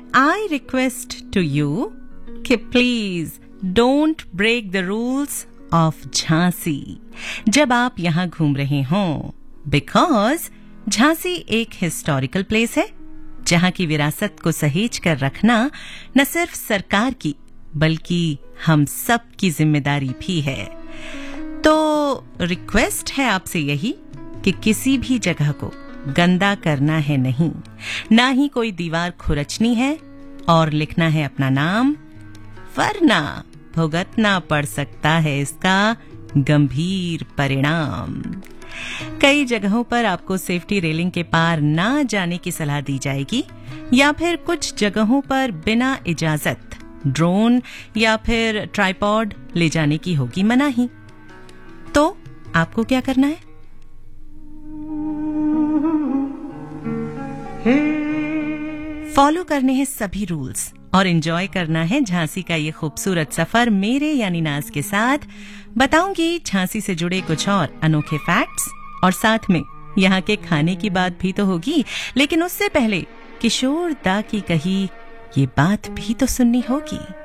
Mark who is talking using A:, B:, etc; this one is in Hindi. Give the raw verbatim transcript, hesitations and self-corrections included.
A: आई रिक्वेस्ट टू यू कि please don't break the rules of Jhansi जब आप यहाँ घूम रहे हों, बिकॉज झांसी एक हिस्टोरिकल प्लेस है जहाँ की विरासत को सहेज कर रखना न सिर्फ सरकार की बल्कि हम सब की जिम्मेदारी भी है। तो रिक्वेस्ट है आपसे यही कि किसी भी जगह को गंदा करना है नहीं, ना ही कोई दीवार खुरचनी है और लिखना है अपना नाम, वरना भुगतना पड़ सकता है इसका गंभीर परिणाम। कई जगहों पर आपको सेफ्टी रेलिंग के पार ना जाने की सलाह दी जाएगी या फिर कुछ जगहों पर बिना इजाजत ड्रोन या फिर ट्राइपॉड ले जाने की होगी मनाही। तो आपको क्या करना है? फॉलो करने हैं सभी रूल्स और एंजॉय करना है झांसी का ये खूबसूरत सफर मेरे यानी नाज के साथ। बताऊंगी झांसी से जुड़े कुछ और अनोखे फैक्ट्स और साथ में यहाँ के खाने की बात भी तो होगी, लेकिन उससे पहले किशोर दा की कही ये बात भी तो सुननी होगी।